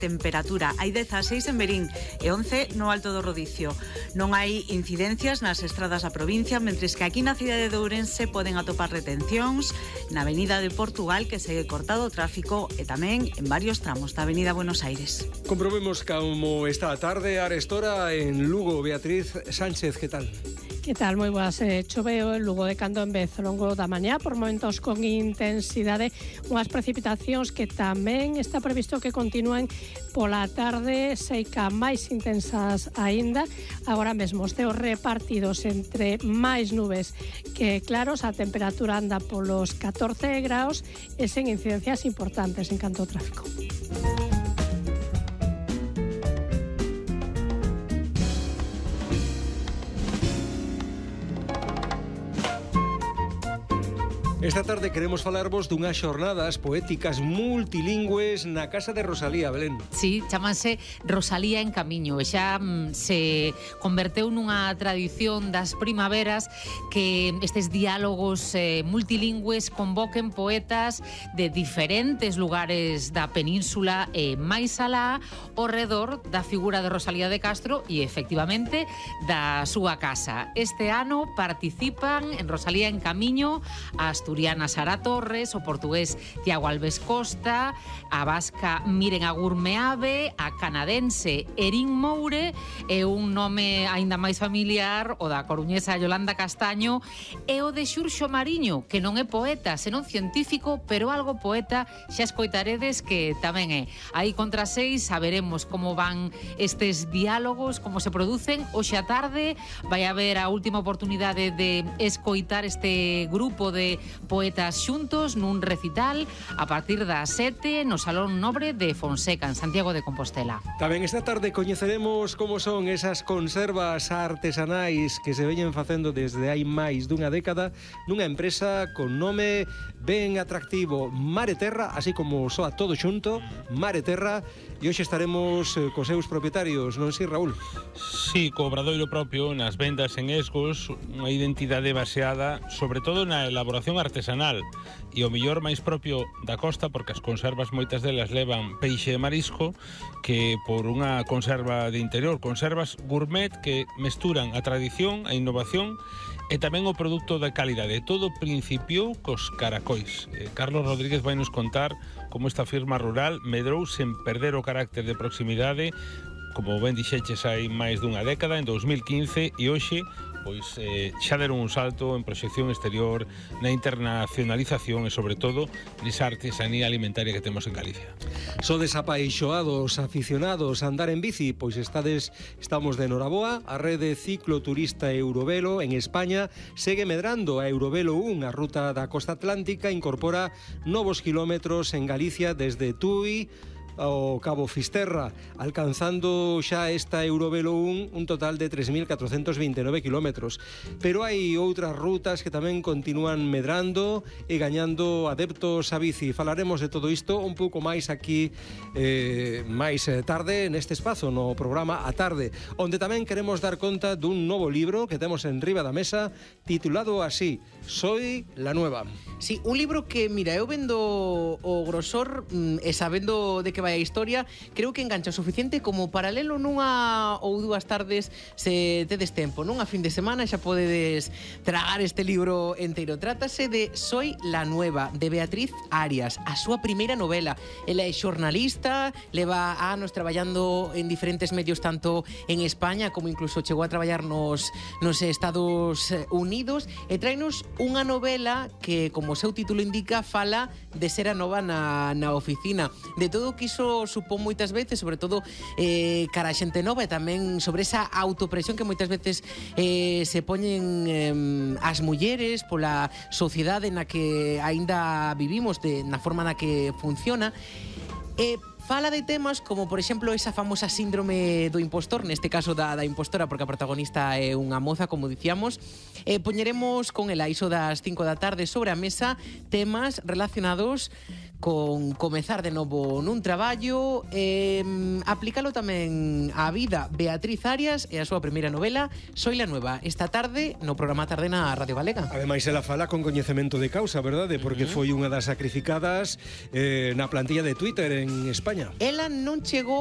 temperatura. Hai 16 en Verín e 11 no Alto do Rodicio. Non hai incidencias nas estradas da provincia, mentres que aquí na cidade de Ourense poden atopar retencións na Avenida de Portugal, que segue cortado o tráfico, e tamén en varios tramos da Avenida Buenos Aires. Comprobemos como está a tarde a restora en Lugo. Beatriz Sánchez, que tal? Que tal? Moi boas. Choveo en Lugo de cando en vez ao longo da mañá, por momentos con intensidade, unhas precipitacións que tamén está previsto que continúen pola tarde, seica máis intensas aínda. Agora mesmo os ceos repartidos entre máis nubes que claros, a temperatura anda polos 14 graus e sen incidencias importantes en canto ao tráfico. Esta tarde queremos falarvos dunhas xornadas poéticas multilingües na casa de Rosalía, Belén. Sí, chamanse Rosalía en Camiño e xa se converteu nunha tradición das primaveras que estes diálogos multilingües convoquen poetas de diferentes lugares da península e máis alá ao redor da figura de Rosalía de Castro e efectivamente da súa casa. Este ano participan en Rosalía en Camiño a asturiana Sara Torres, o portugués Tiago Alves Costa, a vasca Miren Agurmeave, a canadense Erin Moure e un nome aínda máis familiar, o da coruñesa Yolanda Castaño, e o de Xurxo Mariño, que non é poeta, senón científico, pero algo poeta, xa escoitaredes que tamén é. Aí contra 6 saberemos como van estes diálogos, como se producen. Hoxe a tarde vai haber a última oportunidade de escoitar este grupo de poetas xuntos nun recital a partir das 7 no Salón Nobre de Fonseca, en Santiago de Compostela. Tamén esta tarde coñeceremos como son esas conservas artesanais que se veñen facendo desde hai máis dunha década nunha empresa con nome ben atractivo, Mare Terra, así como soa todo xunto, Mare Terra, e hoxe estaremos cos seus propietarios, non si, Raúl? Sí, co obradoiro propio nas vendas en Esgos, unha identidade baseada sobre todo na elaboración artesanal e o mellor máis propio da costa, porque as conservas moitas delas levan peixe e marisco, que por unha conserva de interior, conservas gourmet que mesturan a tradición, a innovación e tamén o produto de calidade. Todo principiou cos caracois. Carlos Rodríguez vai nos contar como esta firma rural medrou sen perder o carácter de proximidade, como ben dixeches hai máis dunha década, en 2015, e hoxe pois xa deron un salto en proxección exterior, na internacionalización e sobre todo nesa artesanía alimentaria que temos en Galicia. Sodes apaixoados, aficionados a andar en bici, pois estamos de noraboa. A rede cicloturista Eurovelo en España segue medrando. A Eurovelo 1, a ruta da costa atlántica, incorpora novos kilómetros en Galicia desde Tui ao Cabo Fisterra, alcanzando xa esta Eurovelo 1 un total de 3.429 kilómetros. Pero hai outras rutas que tamén continúan medrando e gañando adeptos a bici. Falaremos de todo isto un pouco máis aquí máis tarde neste espazo, no programa A Tarde, onde tamén queremos dar conta dun novo libro que temos en riba da mesa, titulado así, Soy la Nueva. Sí, un libro que, mira, eu vendo o grosor e sabendo de que vai a historia, creo que engancha o suficiente como para lelo nunha ou dúas tardes se tedes tempo, nunha fin de semana xa podedes tragar este libro enteiro. Trátase de Soy la Nueva, de Beatriz Arias, a súa primeira novela. Ela é xornalista, leva anos traballando en diferentes medios tanto en España como incluso chegou a traballar nos Estados Unidos, e trainos unha novela que, como o seu título indica, fala de ser a nova na oficina, de todo o que iso supón moitas veces, sobre todo cara a xente nova, e tamén sobre esa autopresión que moitas veces se poñen as mulleres pola sociedade na que aínda vivimos, na forma na que funciona. Fala de temas como, por exemplo, esa famosa síndrome do impostor, neste caso da impostora, porque a protagonista é unha moza, como dicíamos. Poñeremos con ela iso das 5 da tarde sobre a mesa temas relacionados con comezar de novo nun traballo, aplicalo tamén á vida. Beatriz Arias e a súa primeira novela Soy la Nueva, esta tarde no programa Tarde na Radio Galega. Ademais, ela fala con coñecemento de causa, verdade? Porque foi unha das sacrificadas na plantilla de Twitter en España. Ela non chegou